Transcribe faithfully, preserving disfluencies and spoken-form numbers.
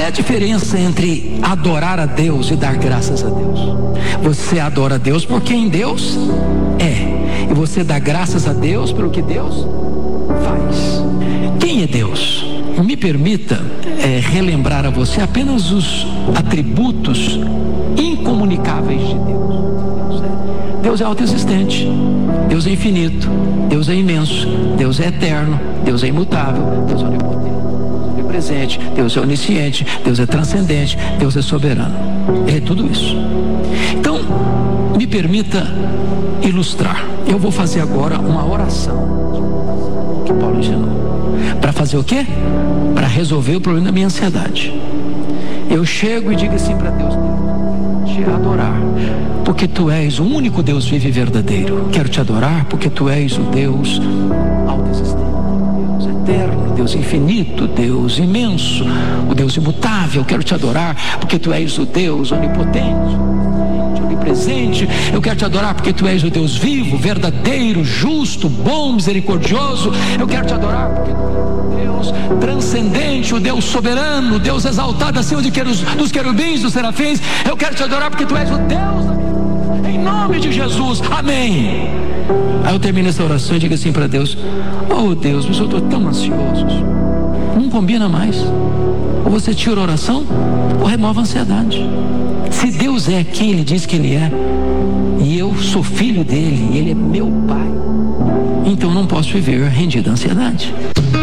a diferença entre adorar a Deus e dar graças a Deus? Você adora a Deus por quem Deus é, e você dá graças a Deus pelo que Deus faz. Quem é Deus? Me permita é, relembrar a você apenas os atributos incomunicáveis de Deus. Deus é autoexistente, Deus é infinito, Deus é imenso, Deus é eterno, Deus é imutável, Deus é onipotente, Deus é onipresente, Deus é onisciente, Deus é transcendente, Deus é soberano. Ele é tudo isso. Então, me permita ilustrar. Eu vou fazer agora uma oração que Paulo ensinou. Para fazer o quê? Para resolver o problema da minha ansiedade. Eu chego e digo assim para Deus: te adorar, porque Tu és o único Deus vivo e verdadeiro. Quero Te adorar, porque Tu és o Deus autoexistente, Deus eterno, Deus infinito, Deus imenso, o Deus imutável. Quero Te adorar, porque Tu és o Deus onipotente, onipresente. Eu quero Te adorar, porque Tu és o Deus vivo, verdadeiro, justo, bom, misericordioso. Eu quero Te adorar, porque Tu és o Deus transcendente, o Deus soberano, o Deus exaltado acima de querus, dos querubins, dos serafins. Eu quero Te adorar, porque Tu és o Deus da minha vida. Em nome de Jesus, amém. Aí eu termino essa oração e digo assim para Deus: oh Deus, mas eu estou tão ansioso. Não combina mais. Ou você tira a oração, ou remove a ansiedade. Se Deus é quem Ele diz que Ele é, e eu sou filho dele, e Ele é meu Pai, então não posso viver rendido à ansiedade.